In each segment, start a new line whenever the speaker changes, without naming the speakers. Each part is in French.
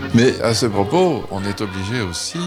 Mais à ce propos, on est obligé aussi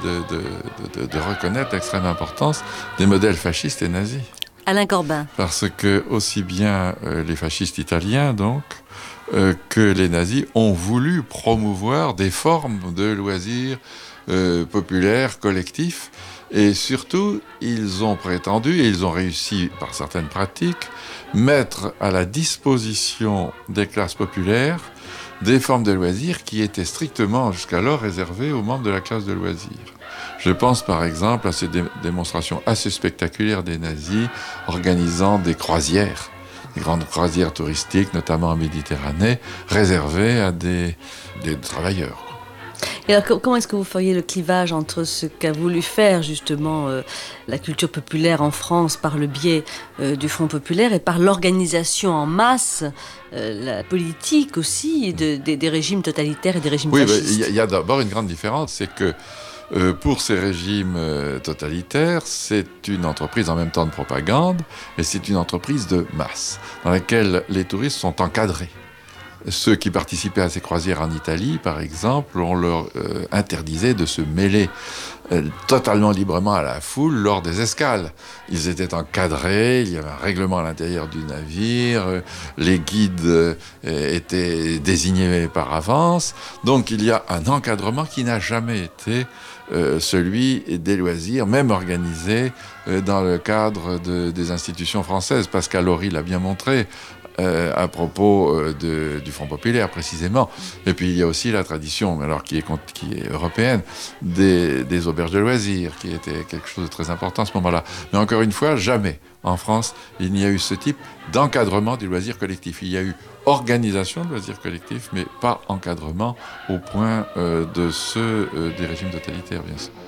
de reconnaître l'extrême importance des modèles fascistes et nazis.
Alain Corbin.
Parce que aussi bien les fascistes italiens, donc, que les nazis ont voulu promouvoir des formes de loisirs populaires, collectifs, et surtout, ils ont prétendu, et ils ont réussi par certaines pratiques, mettre à la disposition des classes populaires des formes de loisirs qui étaient strictement jusqu'alors réservées aux membres de la classe de loisirs. Je pense par exemple à ces démonstrations assez spectaculaires des nazis organisant des croisières, des grandes croisières touristiques, notamment en Méditerranée, réservées à des travailleurs.
Et alors, comment est-ce que vous feriez le clivage entre ce qu'a voulu faire justement la culture populaire en France par le biais du Front populaire et par l'organisation en masse, la politique aussi des régimes totalitaires et des régimes fascistes?
Oui, il y a d'abord une grande différence, c'est que pour ces régimes totalitaires, c'est une entreprise en même temps de propagande et c'est une entreprise de masse dans laquelle les touristes sont encadrés. Ceux qui participaient à ces croisières en Italie, par exemple, on leur interdisait de se mêler totalement librement à la foule lors des escales. Ils étaient encadrés, il y avait un règlement à l'intérieur du navire, les guides étaient désignés par avance. Donc il y a un encadrement qui n'a jamais été celui des loisirs, même organisés dans le cadre des institutions françaises. Pascal Horry l'a bien montré. À propos du Front populaire précisément. Et puis il y a aussi la tradition, alors qui est européenne, des auberges de loisirs, qui était quelque chose de très important à ce moment-là. Mais encore une fois, jamais en France il n'y a eu ce type d'encadrement du loisir collectif. Il y a eu organisation de loisirs collectifs, mais pas encadrement au point de ceux des régimes totalitaires, bien sûr.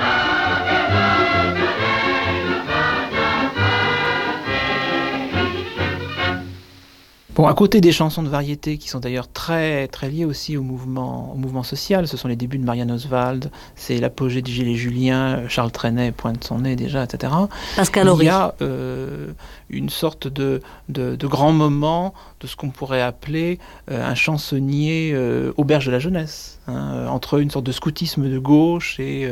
Bon, à côté des chansons de variété qui sont d'ailleurs très, très liées aussi au mouvement social, ce sont les débuts de Marianne Oswald, c'est l'apogée du Gilet Julien, Charles Trenet pointe son nez déjà, etc.
Pascal Horry.
Il y a une sorte de grand moment de ce qu'on pourrait appeler un chansonnier auberge de la jeunesse, hein, entre une sorte de scoutisme de gauche et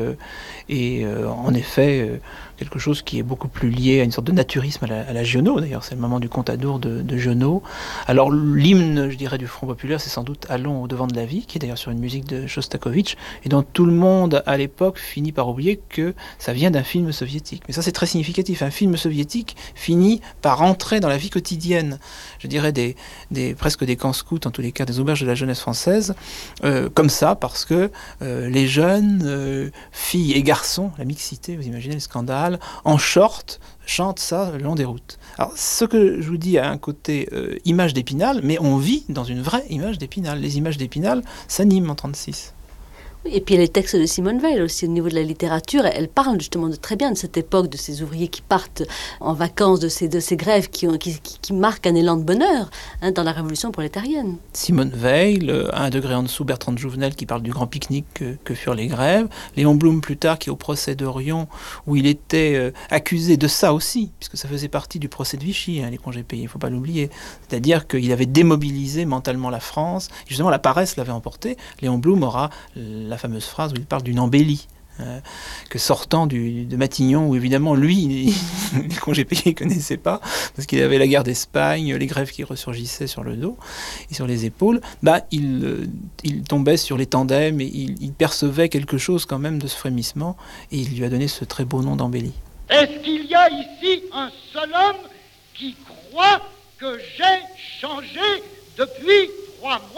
en effet quelque chose qui est beaucoup plus lié à une sorte de naturisme à la Giono, d'ailleurs c'est le moment du Contadour de Giono. Alors l'hymne, je dirais, du Front populaire, c'est sans doute Allons au devant de la vie, qui est d'ailleurs sur une musique de Shostakovich, et dont tout le monde à l'époque finit par oublier que ça vient d'un film soviétique. Mais ça c'est très significatif, un film soviétique finit par entrer dans la vie quotidienne, je dirais presque des camps scouts, en tous les cas des auberges de la jeunesse française, comme ça, parce que les jeunes, filles et garçons, la mixité, vous imaginez le scandale, en short, chantent ça le long des routes. Alors, ce que je vous dis a un côté image d'Épinal, mais on vit dans une vraie image d'Épinal. Les images d'Épinal s'animent en 1936.
Et puis il y a les textes de Simone Veil aussi, au niveau de la littérature. Elle parle justement très bien de cette époque, de ces ouvriers qui partent en vacances, de ces grèves qui marquent un élan de bonheur dans la révolution prolétarienne.
Simone Veil, à un degré en dessous, Bertrand de Jouvenel qui parle du grand pique-nique que furent les grèves. Léon Blum plus tard qui est au procès d'Orion, où il était accusé de ça aussi, puisque ça faisait partie du procès de Vichy, les congés payés, il ne faut pas l'oublier. C'est-à-dire qu'il avait démobilisé mentalement la France. Et justement, la paresse l'avait emporté. Léon Blum aura la fameuse phrase où il parle d'une embellie, que sortant de Matignon, où évidemment lui, les congés payés, il ne connaissait pas, parce qu'il avait la guerre d'Espagne, les grèves qui ressurgissaient sur le dos et sur les épaules, il tombait sur les tandems et il percevait quelque chose quand même de ce frémissement, et il lui a donné ce très beau nom d'embellie.
Est-ce qu'il y a ici un seul homme qui croit que j'ai changé depuis 3 mois ?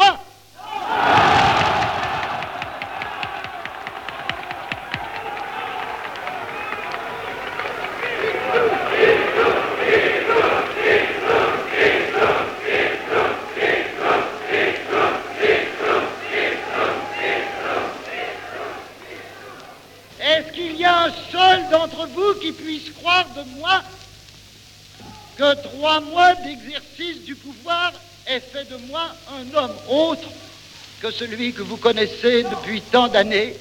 Est-ce qu'il y a un seul d'entre vous qui puisse croire de moi que 3 mois d'exercice du pouvoir aient fait de moi un homme autre que celui que vous connaissez depuis tant d'années?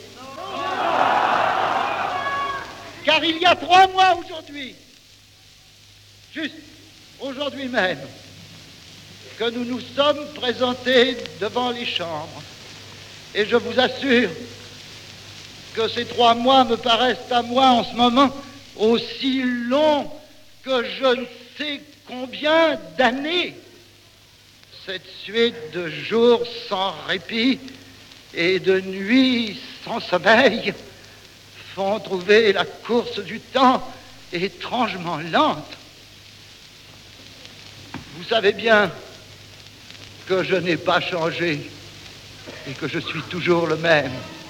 Car il y a 3 mois aujourd'hui, juste aujourd'hui même, que nous nous sommes présentés devant les chambres Et je vous assure que ces 3 mois me paraissent à moi en ce moment aussi longs que je ne sais combien d'années. Cette suite de jours sans répit et de nuits sans sommeil font trouver la course du temps étrangement lente. Vous savez bien que je n'ai pas changé et que je suis toujours le même.